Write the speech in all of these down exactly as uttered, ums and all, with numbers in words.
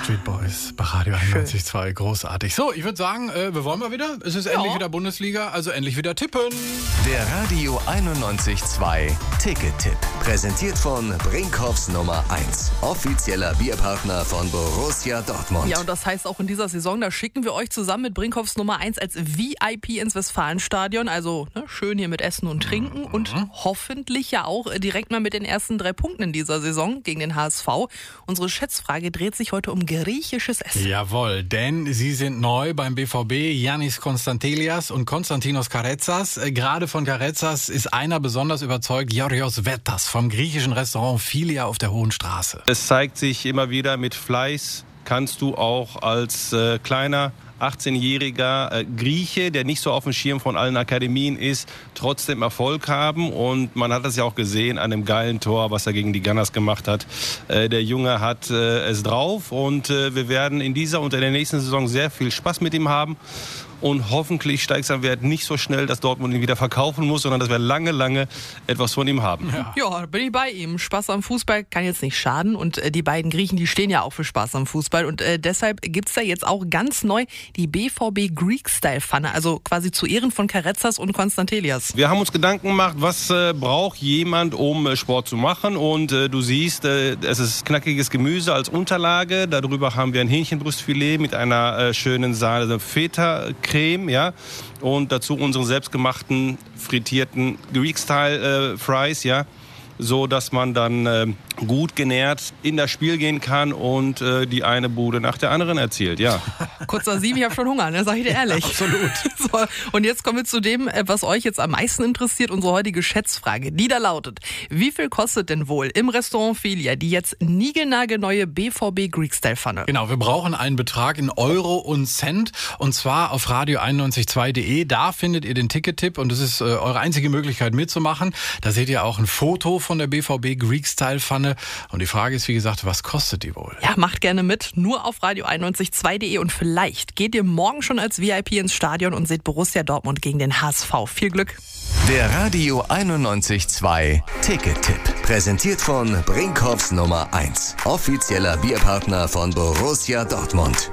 Backstreet Boys bei Radio einundneunzig Komma zwei, großartig. So, ich würde sagen, äh, wir wollen mal wieder. Es ist ja. endlich wieder Bundesliga, also endlich wieder tippen. Der Radio einundneunzig Komma zwei Ticket-Tipp. Präsentiert von Brinkhoffs Nummer eins. Offizieller Bierpartner von Borussia Dortmund. Ja, und das heißt auch in dieser Saison, da schicken wir euch zusammen mit Brinkhoffs Nummer eins als V I P ins Westfalenstadion. Also ne, schön hier mit Essen und Trinken mhm. und hoffentlich ja auch direkt mal mit den ersten drei Punkten in dieser Saison gegen den H S V. Unsere Schätzfrage dreht sich heute um griechisches Essen. Jawohl, denn sie sind neu beim B V B. Yannis Konstantelias und Konstantinos Karetsas. Gerade von Karetsas ist einer besonders überzeugt, Georgios Vettas vom griechischen Restaurant Filia auf der Hohen Straße. Es zeigt sich immer wieder, mit Fleiß kannst du auch als äh, kleiner achtzehnjähriger äh, Grieche, der nicht so auf dem Schirm von allen Akademien ist, trotzdem Erfolg haben. Und man hat das ja auch gesehen an dem geilen Tor, was er gegen die Gunners gemacht hat. Äh, der Junge hat äh, es drauf und äh, wir werden in dieser und in der nächsten Saison sehr viel Spaß mit ihm haben. Und hoffentlich steigt sein Wert nicht so schnell, dass Dortmund ihn wieder verkaufen muss, sondern dass wir lange, lange etwas von ihm haben. Ja, ja bin ich bei ihm. Spaß am Fußball kann jetzt nicht schaden. Und äh, die beiden Griechen, die stehen ja auch für Spaß am Fußball. Und äh, deshalb gibt's da jetzt auch ganz neu die B V B Greek-Style-Pfanne. Also quasi zu Ehren von Karetsas und Konstantelias. Wir haben uns Gedanken gemacht, was äh, braucht jemand, um äh, Sport zu machen. Und äh, du siehst, äh, es ist knackiges Gemüse als Unterlage. Darüber haben wir ein Hähnchenbrustfilet mit einer äh, schönen Sahne, also Feta Creme, ja, und dazu unsere selbstgemachten frittierten Greek-Style-Fries, äh, ja, so dass man dann äh, gut genährt in das Spiel gehen kann und äh, die eine Bude nach der anderen erzielt, ja. Kurzer Sieben, ich habe schon Hunger, ne? Sag ich dir ehrlich. Absolut. So, und jetzt kommen wir zu dem, was euch jetzt am meisten interessiert, unsere heutige Schätzfrage, die da lautet: Wie viel kostet denn wohl im Restaurant Filia die jetzt niegelnagelneue B V B Greek-Style-Pfanne? Genau, wir brauchen einen Betrag in Euro und Cent und zwar auf radio einundneunzig Komma zwei punkt de. Da findet ihr den Ticket-Tipp und das ist äh, eure einzige Möglichkeit mitzumachen. Da seht ihr auch ein Foto von der B V B Greek-Style-Pfanne. Und die Frage ist, wie gesagt, was kostet die wohl? Ja, macht gerne mit, nur auf radio einundneunzig Komma zwei punkt de und vielleicht geht ihr morgen schon als V I P ins Stadion und seht Borussia Dortmund gegen den H S V. Viel Glück! Der Radio einundneunzig Komma zwei Ticket-Tipp. Präsentiert von Brinkhoffs Nummer eins. Offizieller Bierpartner von Borussia Dortmund.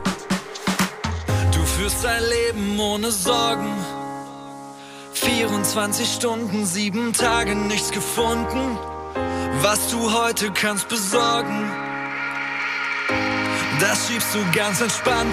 Du führst ein Leben ohne Sorgen. vierundzwanzig Stunden, sieben Tage, nichts gefunden. Was du heute kannst besorgen, das schiebst du ganz entspannt